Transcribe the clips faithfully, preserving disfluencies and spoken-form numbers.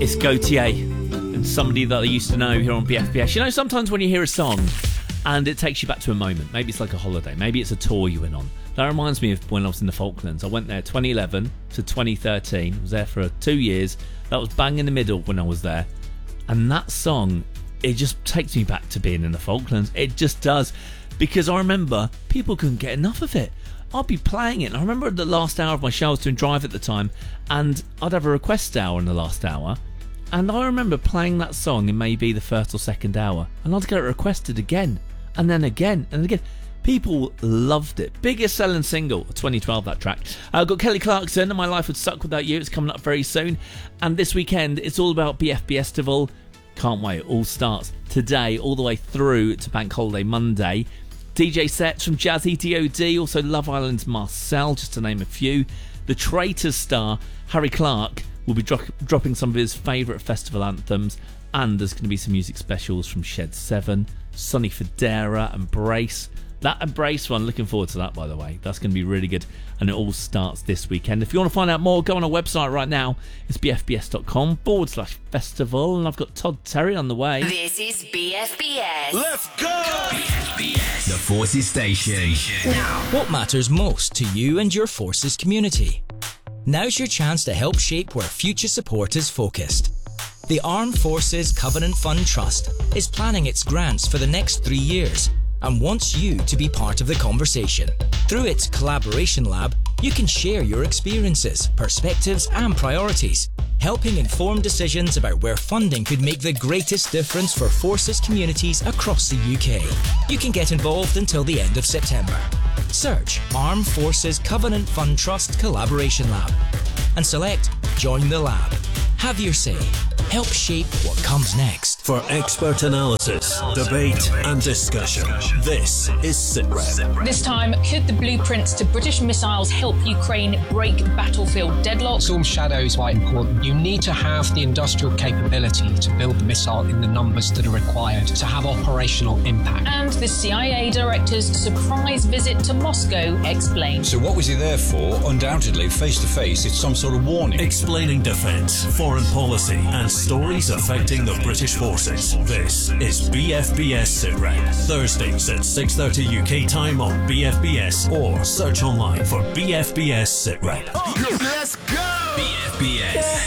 It's Gautier and somebody that I used to know here on B F B S. You know, sometimes when you hear a song and it takes you back to a moment, maybe it's like a holiday, maybe it's a tour you went on. That reminds me of when I was in the Falklands. I went there twenty eleven to twenty thirteen. I was there for two years. That was bang in the middle when I was there. And that song, it just takes me back to being in the Falklands. It just does. Because I remember people couldn't get enough of it. I'd be playing it. And I remember the last hour of my show, I was doing Drive at the time, and I'd have a request hour in the last hour. And I remember playing that song in maybe the first or second hour, and I'd get it requested again, and then again, and again. People loved it. Biggest selling single, twenty twelve, that track. I've got Kelly Clarkson and My Life Would Suck Without You. It's coming up very soon. And this weekend, it's all about B F B Festival. Can't wait. It all starts today, all the way through to Bank Holiday Monday. D J sets from Jazzy D O D, also Love Island's Marcel, just to name a few. The Traitors star, Harry Clark, will be dro- dropping some of his favourite festival anthems. And there's going to be some music specials from Shed seven, Sonny Fodera, Embrace. That Embrace one, looking forward to that, by the way. That's going to be really good. And it all starts this weekend. If you want to find out more, go on our website right now. It's bfbs.com forward slash festival. And I've got Todd Terry on the way. This is B F B S. Let's go! B F B S. The Forces Station. Now, what matters most to you and your Forces community? Now's your chance to help shape where future support is focused. The Armed Forces Covenant Fund Trust is planning its grants for the next three years and wants you to be part of the conversation. Through its Collaboration Lab, you can share your experiences, perspectives and priorities, helping inform decisions about where funding could make the greatest difference for Forces communities across the U K. You can get involved until the end of September. Search Armed Forces Covenant Fund Trust Collaboration Lab and select Join the Lab. Have your say. Help shape what comes next. For expert analysis, debate and discussion, this is SITREP. This time, could the blueprints to British missiles help Ukraine break battlefield deadlock? Storm Shadow is quite important. You need to have the industrial capability to build the missile in the numbers that are required to have operational impact. And the C I A director's surprise visit to Moscow explained. So what was he there for? Undoubtedly, face-to-face, it's some sort of warning. Explaining defence, foreign policy and stories affecting the British forces. This is B F B S SITREP. Thursdays at six thirty U K time on B F B S or search online for B F B S SITREP. Let's go! B F B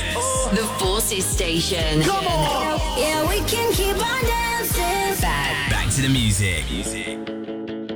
S. the Forces Station. Come on! Yeah, we can keep on dancing. Back, Back to the music. music.